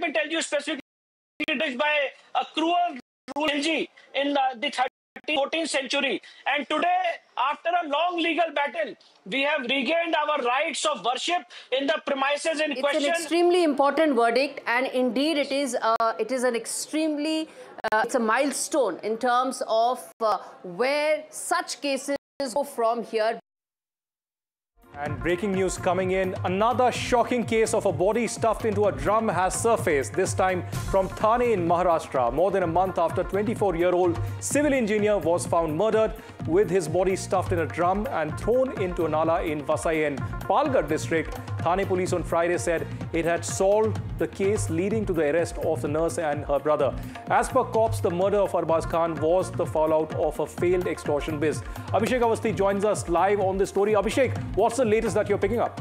me tell you specifically, it is by a cruel rule in the 14th century. And today, after a long legal battle, we have regained our rights of worship in the premises in question. It's an extremely important verdict, and indeed it is an extremely, it's a milestone in terms of where such cases go from here. And breaking news coming in, another shocking case of a body stuffed into a drum has surfaced, this time from Thane in Maharashtra. More than a month after 24-year-old civil engineer was found murdered with his body stuffed in a drum and thrown into a nala in Vasai and Palghar district. Thane police on Friday said it had solved the case leading to the arrest of the nurse and her brother. As per cops, the murder of Arbaz Khan was the fallout of a failed extortion biz. Abhishek Awasthi joins us live on this story. Abhishek, what's the latest that you're picking up?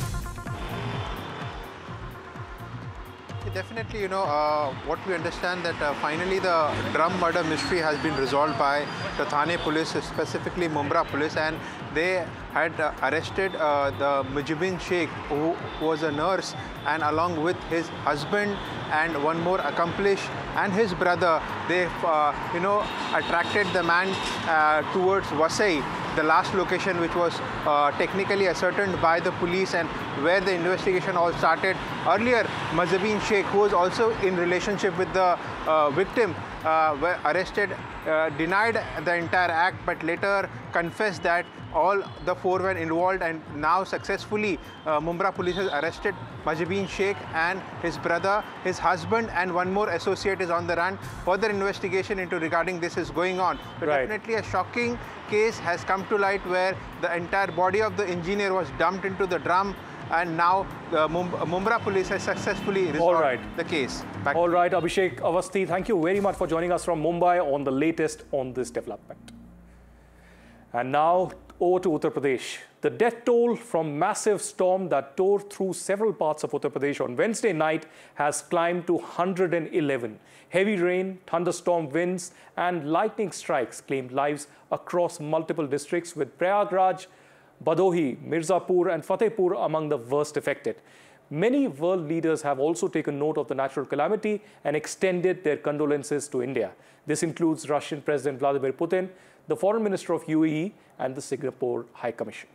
Definitely, what we understand that finally the drum murder mystery has been resolved by the Thane police, specifically Mumbai police, and they had arrested the Mujibin Sheikh, who was a nurse, and along with his husband and one more accomplice and his brother, they attracted the man towards Vasai, the last location which was technically ascertained by the police and where the investigation all started. Earlier, Mujibin Sheikh, who was also in relationship with the victim, were arrested, denied the entire act, but later confessed that all the four were involved, and now successfully Mumbai police has arrested Mujibin Sheikh and his brother, his husband, and one more associate is on the run. Further investigation into regarding this is going on. But definitely a shocking case has come to light where the entire body of the engineer was dumped into the drum, and now the Mumbai police has successfully resolved the case. All right, Abhishek Awasthi, thank you very much for joining us from Mumbai on the latest on this development. And now over to Uttar Pradesh. The death toll from massive storm that tore through several parts of Uttar Pradesh on Wednesday night has climbed to 111. Heavy rain, thunderstorm winds and lightning strikes claimed lives across multiple districts, with Prayagraj, Bhadohi, Mirzapur and Fatehpur among the worst affected. Many world leaders have also taken note of the natural calamity and extended their condolences to India. This includes Russian President Vladimir Putin, the Foreign Minister of UAE and the Singapore High Commission.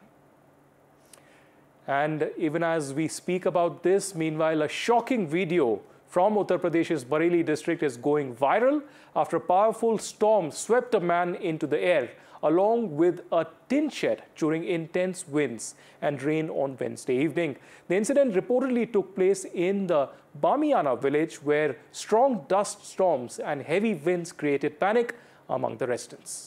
And even as we speak about this, meanwhile, a shocking video from Uttar Pradesh's Bareilly district is going viral after a powerful storm swept a man into the air, along with a tin shed during intense winds and rain on Wednesday evening. The incident reportedly took place in the Bamiana village, where strong dust storms and heavy winds created panic among the residents.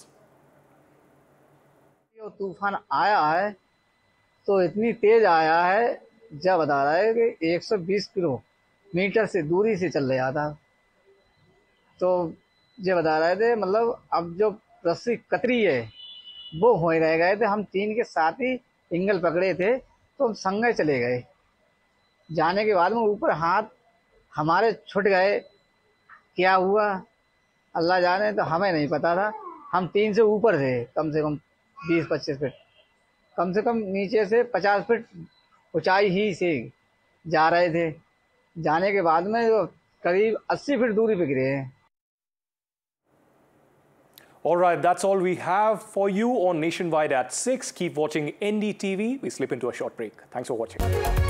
तूफान आया है तो इतनी तेज आया है, जब बता रहा है कि 120 किलोमीटर से दूरी से चल रहा था। तो ये बता रहे थे, मतलब अब जो रस्सी कतरी है वो हो ही रह गए थे। हम तीन के साथ ही एंगल पकड़े थे, तो हम संगे चले गए। जाने के बाद में ऊपर हाथ हमारे छूट गए। क्या हुआ अल्लाह जाने, तो हमें नहीं पता था। हम तीन से ऊपर थे, कम से कम 20-25 फीट, कम से कम नीचे से 50 फीट ऊंचाई ही से जा रहे थे। जाने के बाद में करीब 80 फीट दूरी पे गिरे हैं। All right, that's all we have for you on Nationwide at 6. Keep watching NDTV. We slip into a short break. Thanks for watching.